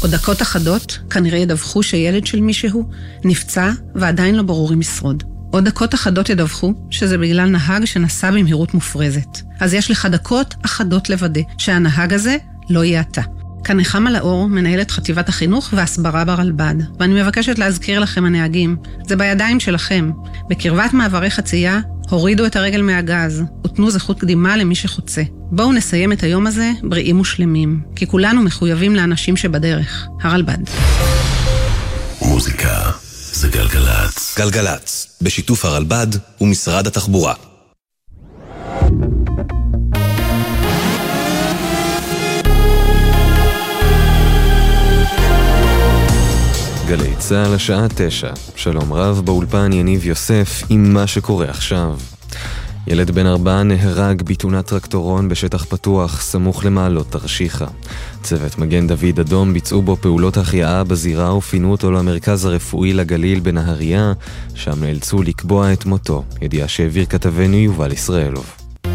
עוד דקות אחדות כנראה ידווחו שילד של מישהו נפצע ועדיין לא ברור אם ישרוד. עוד דקות אחדות ידווחו שזה בגלל נהג שנסע במהירות מופרזת. אז יש לך דקות אחדות לוודא שהנהג הזה לא יהיה אתה. כאן נחמה לאור, מנהלת חטיבת החינוך והסברה ברלב"ד. ואני מבקשת להזכיר לכם הנהגים, זה בידיים שלכם. בקרבת מעברי חצייה, הורידו את הרגל מהגז, ותנו זכות קדימה למי שחוצה. בואו נסיים את היום הזה בריאים ושלמים, כי כולנו מחויבים לאנשים שבדרך. הרלב"ד. מוזיקה זה גלגלץ. גלגלץ, בשיתוף הרלב"ד ומשרד התחבורה. גלי צהל השעה 9. שלום רב, באולפן יניב יוסף עם מה שקורה עכשיו. ילד בן 4 נהרג בתאונת טרקטורון בשטח פתוח סמוך למעלות תרשיחא. צוות מגן דוד אדום ביצעו בו פעולות החייאה בזירה ופינו אותו למרכז הרפואי לגליל בנהריה, שם נאלצו לקבוע את מותו. ידיעה שהעביר כתבנו יובל ישראלוב.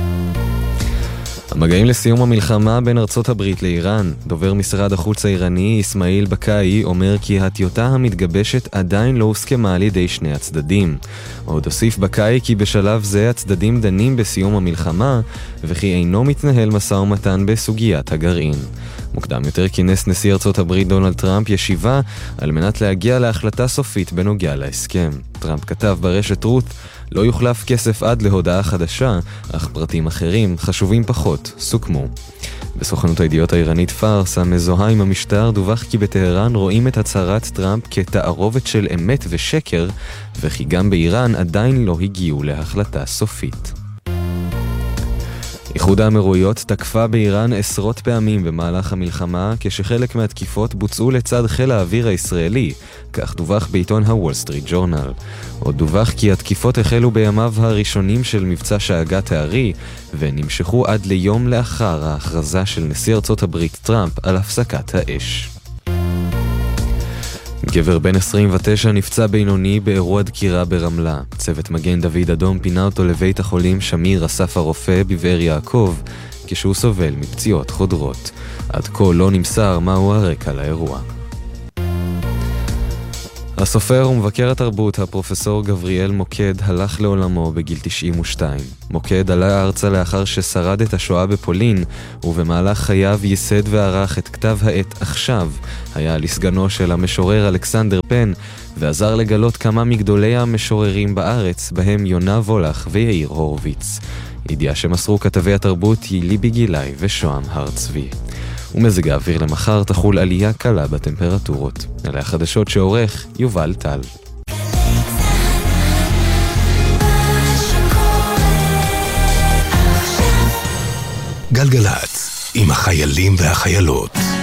המגעים לסיום המלחמה בין ארצות הברית לאיראן. דובר משרד החוץ האיראני אסמאעיל בקאי אומר כי הטיוטה המתגבשת עדיין לא הוסכמה על ידי שני הצדדים. עוד הוסיף בקאי כי בשלב זה הצדדים דנים בסיום המלחמה וכי אינו מתנהל משא ומתן בסוגיית הגרעין. מוקדם יותר כינס נשיא ארצות הברית דונלד טראמפ ישיבה על מנת להגיע להחלטה סופית בנוגע להסכם. טראמפ כתב ברשת רות, לא יוחלף כסף עד להודעה חדשה, אך פרטים אחרים, חשובים פחות, סוכמו. בסוכנות הידיעות האיראנית פארס, המזוהה עם המשטר, דווח כי בטהרן רואים את הצהרת טראמפ כתערובת של אמת ושקר, וכי גם באיראן עדיין לא הגיעו להחלטה סופית. איחוד האמירויות תקפה באיראן עשרות פעמים במהלך המלחמה, כשחלק מהתקיפות בוצעו לצד חיל האוויר הישראלי, כך דווח בעיתון הוול סטריט ג'ורנל. עוד דווח כי התקיפות החלו בימיו הראשונים של מבצע שאגה תארי, ונמשכו עד ליום לאחר ההכרזה של נשיא ארצות הברית טראמפ על הפסקת האש. גבר בן 29 נפצע בינוני באירוע דקירה ברמלה. צוות מגן דוד אדום פינה אותו לבית החולים שמיר אסף הרופא בבאר יעקב, כשהוא סובל מפציעות חודרות. עד כה לא נמסר מהו הרקע לאירוע. הסופר ומבקר התרבות, הפרופסור גבריאל מוקד, הלך לעולמו בגיל 92. מוקד עלה ארצה לאחר ששרד את השואה בפולין, ובמהלך חייו ייסד וערך את כתב העת עכשיו. היה לסגנו של המשורר אלכסנדר פן, ועזר לגלות כמה מגדולי המשוררים בארץ, בהם יונה וולך ויאיר הורוביץ. ידיעה שמסרו כתבי התרבות היא ליבי גילאי ושוהם הר צבי. ומזג האוויר למחר תחול עלייה קלה בטמפרטורות. אלה החדשות שעורך יובל טל. גלגלץ עם החיילים והחיילות.